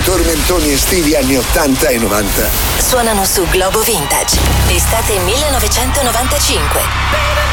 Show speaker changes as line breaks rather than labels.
tormentoni estivi anni 80 e 90
suonano su Globo Vintage. Estate 1995.